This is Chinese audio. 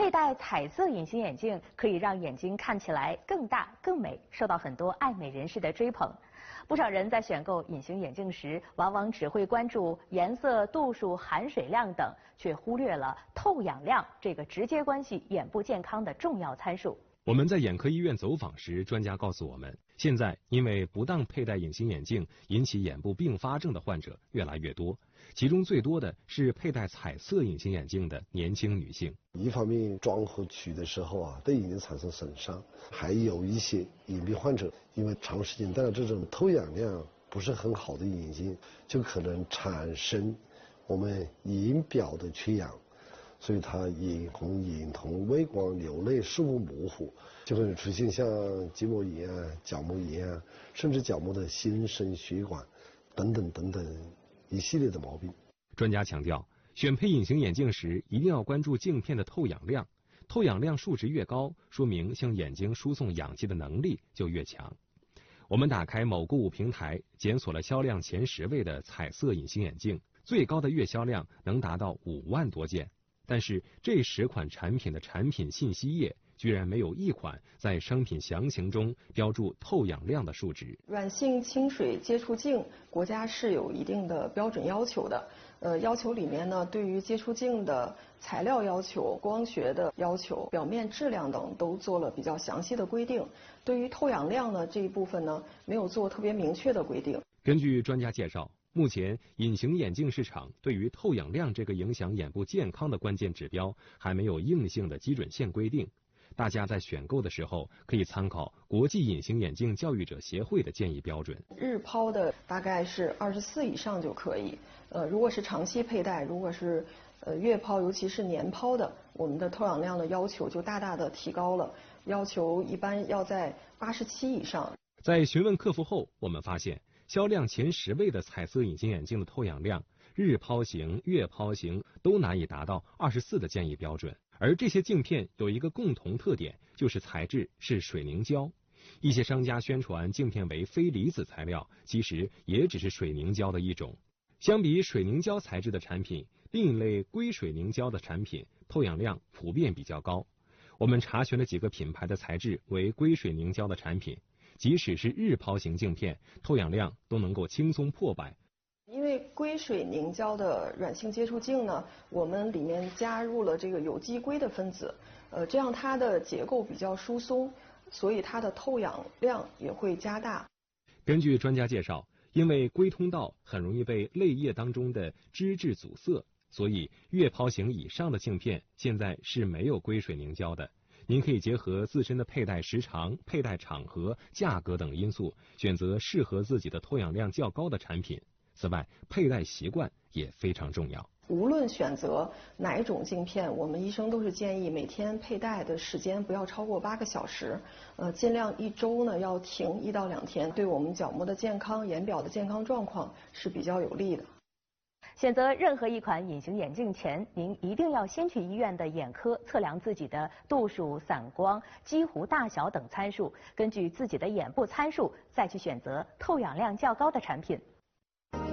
佩戴彩色隐形眼镜可以让眼睛看起来更大更美，受到很多爱美人士的追捧。不少人在选购隐形眼镜时，往往只会关注颜色、度数、含水量等，却忽略了透氧量这个直接关系眼部健康的重要参数。 我们在眼科医院走访时，专家告诉我们，现在因为不当佩戴隐形眼镜引起眼部并发症的患者越来越多，其中最多的是佩戴彩色隐形眼镜的年轻女性。 一方面装和取的时候对眼睛产生损伤，还有一些隐蔽患者因为长时间戴了这种透氧量不是很好的眼镜，就可能产生我们眼表的缺氧。所以它眼红、眼痛、畏光、流泪、视物模糊，就会出现像结膜炎角膜炎甚至角膜的新生血管等等一系列的毛病。 专家强调，选配隐形眼镜时一定要关注镜片的透氧量，透氧量数值越高，说明向眼睛输送氧气的能力就越强。我们打开某购物平台，检索了销量前10位的彩色隐形眼镜，最高的月销量能达到5万多件。但是这10款产品的产品信息页居然没有一款在商品详情中标注透氧量的数值。 软性清水接触镜，国家是有一定的标准要求的。要求里面呢，对于接触镜的材料要求、光学的要求、表面质量等都做了比较详细的规定。对于透氧量呢这一部分呢，没有做特别明确的规定。 根据专家介绍，目前隐形眼镜市场对于透氧量这个影响眼部健康的关键指标还没有硬性的基准线规定。大家在选购的时候可以参考国际隐形眼镜教育者协会的建议标准。 日抛的大概是24以上就可以。如果是长期佩戴，如果是月抛，尤其是年抛的，我们的透氧量的要求就大大的提高了，要求一般要在87以上。 在询问客服后，我们发现销量前10位的彩色隐形眼镜的透氧量，日抛型、月抛型都难以达到24的建议标准。而这些镜片有一个共同特点，就是材质是水凝胶。一些商家宣传镜片为非离子材料，其实也只是水凝胶的一种。相比水凝胶材质的产品，另一类硅水凝胶的产品透氧量普遍比较高。我们查询了几个品牌的材质为硅水凝胶的产品，即使是日抛型镜片，透氧量都能够轻松破百。 因为硅水凝胶的软性接触镜呢，我们里面加入了这个有机硅的分子，这样它的结构比较疏松，所以它的透氧量也会加大。 根据专家介绍，因为硅通道很容易被泪液当中的脂质阻塞，所以月抛型以上的镜片现在是没有硅水凝胶的。您可以结合自身的佩戴时长、佩戴场合、价格等因素，选择适合自己的透氧量较高的产品。此外，佩戴习惯也非常重要。 无论选择哪一种镜片，我们医生都是建议每天佩戴的时间不要超过8个小时，尽量1周呢要停1到2天，对我们角膜的健康、眼表的健康状况是比较有利的。 选择任何一款隐形眼镜前，您一定要先去医院的眼科测量自己的度数、散光、几弧大小等参数，根据自己的眼部参数再去选择透氧量较高的产品。